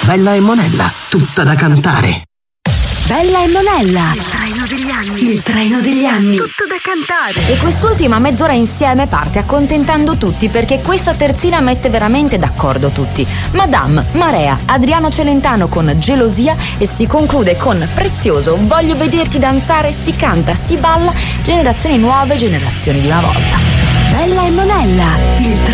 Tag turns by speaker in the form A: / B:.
A: Bella e Monella, tutta da cantare.
B: Bella e Monella.
C: Il treno degli anni.
B: Il treno degli anni.
C: Tutto da cantare.
B: E quest'ultima mezz'ora insieme parte accontentando tutti, perché questa terzina mette veramente d'accordo tutti. Madame, Marea, Adriano Celentano con Gelosia e si conclude con Prezioso, Voglio vederti danzare, si canta, si balla, generazioni nuove, generazioni di una volta. Bella e Monella, il